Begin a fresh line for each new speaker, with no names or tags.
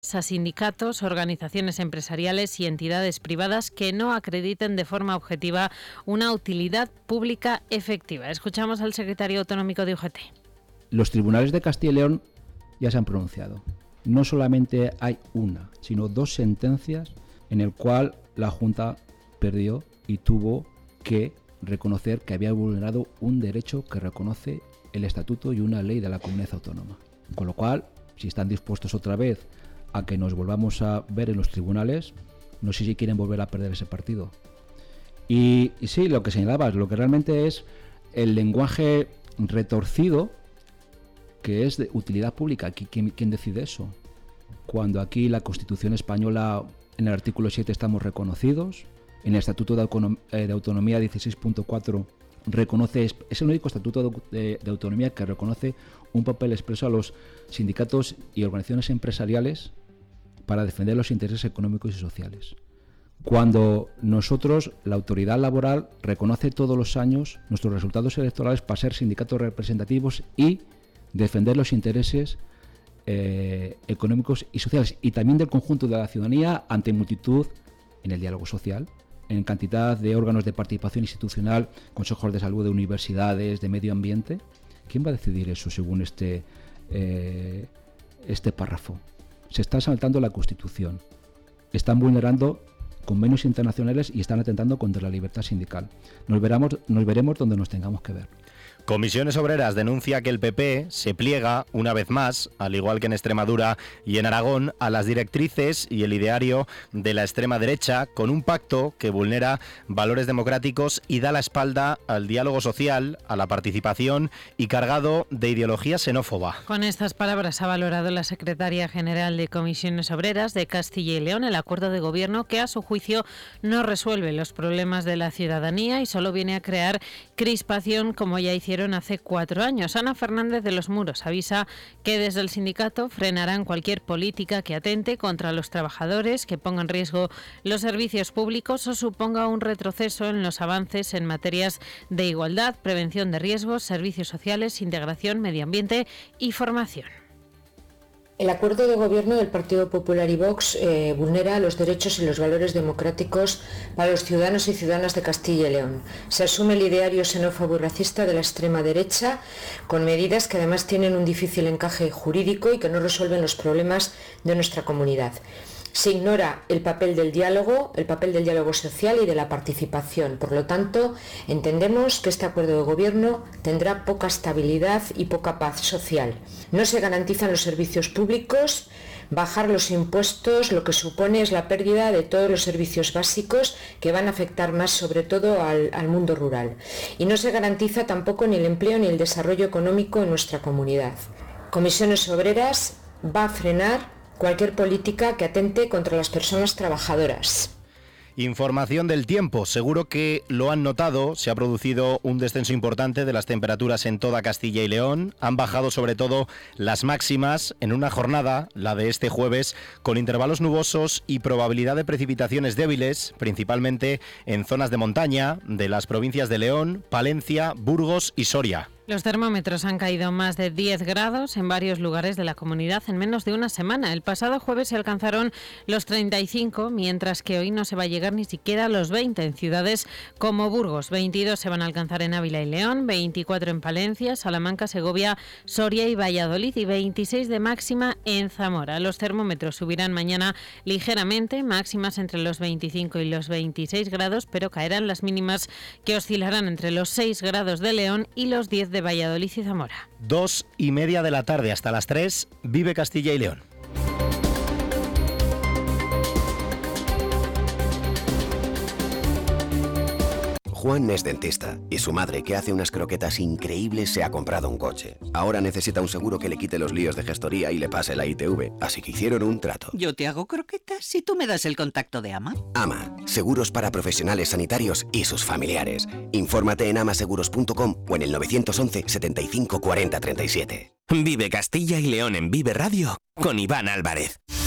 a sindicatos, organizaciones empresariales y entidades privadas que no acrediten de forma objetiva una utilidad pública efectiva. Escuchamos al secretario autonómico de UGT.
Los tribunales de Castilla y León ya se han pronunciado. No solamente hay una, sino 2 sentencias en el cual la Junta perdió y tuvo que reconocer que había vulnerado un derecho que reconoce el Estatuto y una ley de la comunidad autónoma. Con lo cual, si están dispuestos otra vez a que nos volvamos a ver en los tribunales, no sé si quieren volver a perder ese partido. Y sí, lo que señalabas, lo que realmente es el lenguaje retorcido, que es de utilidad pública. ¿Quién decide eso? Cuando aquí la Constitución española, en el artículo 7 estamos reconocidos, en el Estatuto de Autonomía 16.4 reconoce, es el único estatuto de autonomía que reconoce un papel expreso a los sindicatos y organizaciones empresariales para defender los intereses económicos y sociales. Cuando nosotros, la autoridad laboral, reconoce todos los años nuestros resultados electorales para ser sindicatos representativos y defender los intereses económicos y sociales, y también del conjunto de la ciudadanía ante multitud en el diálogo social, en cantidad de órganos de participación institucional, consejos de salud, de universidades, de medio ambiente. ¿Quién va a decidir eso según este párrafo? Se está saltando la Constitución, están vulnerando convenios internacionales y están atentando contra la libertad sindical. Nos veremos donde nos tengamos que ver.
Comisiones Obreras denuncia que el PP se pliega, una vez más, al igual que en Extremadura y en Aragón, a las directrices y el ideario de la extrema derecha, con un pacto que vulnera valores democráticos y da la espalda al diálogo social, a la participación y cargado de ideología xenófoba.
Con estas palabras ha valorado la secretaria general de Comisiones Obreras de Castilla y León el acuerdo de gobierno que, a su juicio, no resuelve los problemas de la ciudadanía y solo viene a crear crispación, como ya hicieron hace 4 años. Ana Fernández de los Muros avisa que desde el sindicato frenarán cualquier política que atente contra los trabajadores, que ponga en riesgo los servicios públicos o suponga un retroceso en los avances en materias de igualdad, prevención de riesgos, servicios sociales, integración, medio ambiente y formación.
El acuerdo de gobierno del Partido Popular y Vox vulnera los derechos y los valores democráticos para los ciudadanos y ciudadanas de Castilla y León. Se asume el ideario xenófobo y racista de la extrema derecha, con medidas que además tienen un difícil encaje jurídico y que no resuelven los problemas de nuestra comunidad. Se ignora el papel del diálogo social y de la participación. Por lo tanto, entendemos que este acuerdo de gobierno tendrá poca estabilidad y poca paz social. No se garantizan los servicios públicos, bajar los impuestos, lo que supone es la pérdida de todos los servicios básicos que van a afectar más sobre todo al mundo rural. Y no se garantiza tampoco ni el empleo ni el desarrollo económico en nuestra comunidad. Comisiones Obreras va a frenar cualquier política que atente contra las personas trabajadoras.
Información del tiempo. Seguro que lo han notado, se ha producido un descenso importante de las temperaturas en toda Castilla y León. Han bajado sobre todo las máximas en una jornada, la de este jueves, con intervalos nubosos y probabilidad de precipitaciones débiles, principalmente en zonas de montaña de las provincias de León, Palencia, Burgos y Soria.
Los termómetros han caído más de 10 grados en varios lugares de la comunidad en menos de una semana. El pasado jueves se alcanzaron los 35, mientras que hoy no se va a llegar ni siquiera a los 20 en ciudades como Burgos. 22 se van a alcanzar en Ávila y León, 24 en Palencia, Salamanca, Segovia, Soria y Valladolid y 26 de máxima en Zamora. Los termómetros subirán mañana ligeramente, máximas entre los 25 y los 26 grados, pero caerán las mínimas, que oscilarán entre los 6 grados de León y los 10 de Valladolid y Zamora.
2:30 de la tarde hasta las 3, vive Castilla y León.
Juan es dentista y su madre, que hace unas croquetas increíbles, se ha comprado un coche. Ahora necesita un seguro que le quite los líos de gestoría y le pase la ITV, así que hicieron un trato.
Yo te hago croquetas si tú me das el contacto de AMA.
AMA, seguros para profesionales sanitarios y sus familiares. Infórmate en amaseguros.com o en el 911 75 40 37.
Vive Castilla y León en Vive Radio con Iván Álvarez.